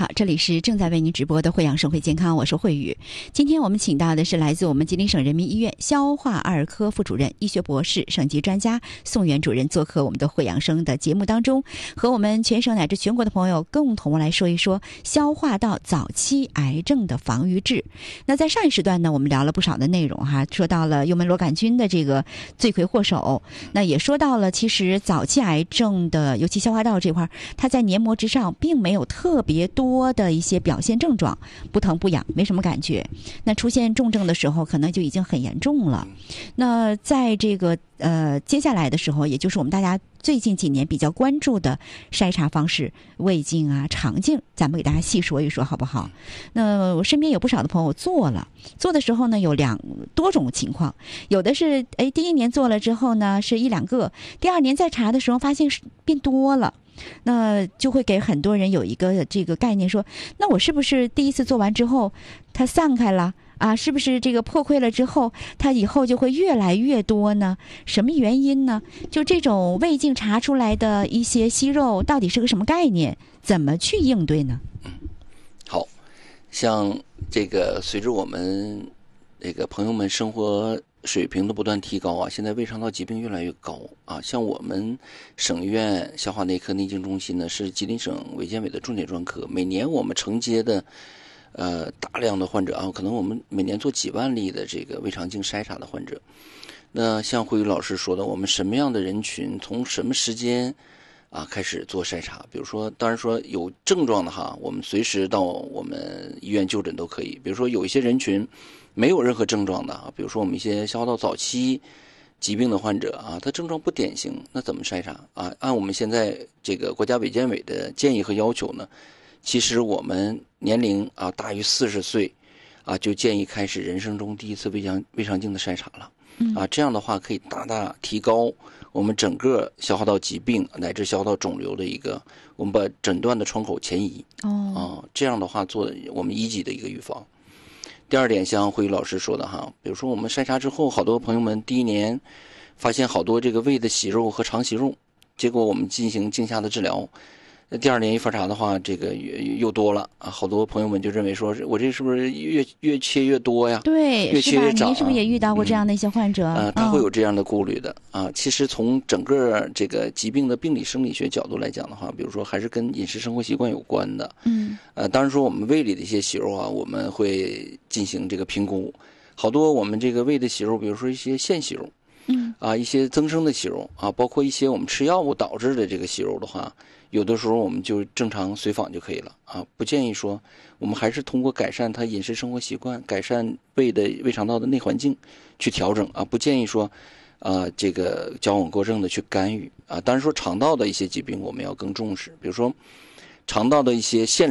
好，这里是正在为您直播的惠阳生活健康，我是慧宇。今天我们请到的是来自我们吉林省人民医院消化二科副主任、医学博士、省级专家宋元主任做客我们的惠阳生的节目当中，和我们全省乃至全国的朋友共同来说一说消化道早期癌症的防御治。那在上一时段呢，我们聊了不少的内容哈，说到了幽门螺杆菌的这个罪魁祸首，那也说到了其实早期癌症的尤其消化道这块，它在黏膜之上并没有特别多的一些表现症状，不疼不痒，没什么感觉。那出现重症的时候，可能就已经很严重了。那在这个接下来的时候，也就是我们大家最近几年比较关注的筛查方式，胃镜啊、肠镜，咱们给大家细说一说，好不好？那我身边有不少的朋友做了，做的时候呢，有多种情况，有的是第一年做了之后呢，是1、2个，第二年再查的时候发现是变多了。那就会给很多人有一个这个概念说，那我是不是第一次做完之后它散开了啊？是不是这个破溃了之后它以后就会越来越多呢？什么原因呢？就这种胃镜查出来的一些息肉到底是个什么概念？怎么去应对呢？ 好，像这个随着我们这个朋友们生活水平的不断提高啊，现在胃肠道疾病越来越高啊。像我们省医院消化内科内镜中心呢，是吉林省卫健委的重点专科，每年我们承接的大量的患者啊，可能我们每年做几万例的这个胃肠镜筛查的患者。那像慧宇老师说的，我们什么样的人群从什么时间啊开始做筛查？比如说，当然说有症状的哈，我们随时到我们医院就诊都可以。比如说有一些人群没有任何症状的啊，比如说我们一些消化道早期疾病的患者啊，他症状不典型，那怎么筛查啊？按我们现在这个国家卫健委的建议和要求呢，其实我们年龄啊大于40岁啊，就建议开始人生中第一次胃肠镜的筛查了。啊，这样的话可以大大提高我们整个消化道疾病乃至消化道肿瘤的一个我们把诊断的窗口前移。这样的话做我们1级的一个预防。第二点，像慧宇老师说的哈，比如说我们筛查之后，好多朋友们第一年发现好多这个胃的息肉和肠息肉，结果我们进行镜下的治疗，第二年一复查的话，这个又多了啊！好多朋友们就认为说，我这是不是越切越多呀？ 对， 越切越长。 您是不是也遇到过这样的一些患者？ 他会有这样的顾虑的啊。其实从整个这个疾病的病理生理学角度来讲的话，比如说还是跟饮食生活习惯有关的。当然说我们胃里的一些息肉啊，我们会进行这个评估。好多我们这个胃的息肉，比如说一些腺息肉，一些增生的息肉啊，包括一些我们吃药物导致的这个息肉的话，有的时候我们就正常随访就可以了啊，不建议说我们还是通过改善他饮食生活习惯，改善胃肠道的内环境去调整啊，不建议说这个矫枉过正的去干预啊。当然说肠道的一些疾病我们要更重视，比如说肠道的一些腺